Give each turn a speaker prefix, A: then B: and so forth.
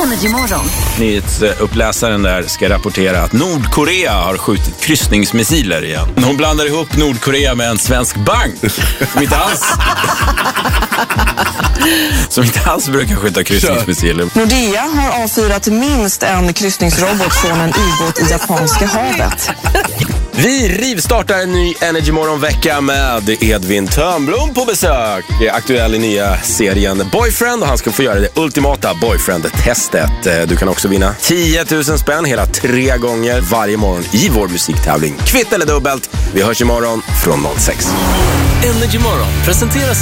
A: Energymorgon.
B: Nyhetsuppläsaren där ska rapportera att Nordkorea har skjutit kryssningsmissiler igen. Hon blandar ihop Nordkorea med en svensk bank som inte alls brukar skjuta kryssningsmissiler.
C: Nordea har avfyrat minst en kryssningsrobot från en ubåt i Japanska havet.
D: Vi rivstartar en ny Energymorgon-vecka med Edvin Törnblom på besök. Aktuell i nya serien Boyfriend, och han ska få göra det ultimata Boyfriend-testet. Du kan också vinna 10 000 spänn hela 3 gånger varje morgon i vår musiktävling. Kvitt eller dubbelt. Vi hörs imorgon från 06.
E: Energymorgon presenteras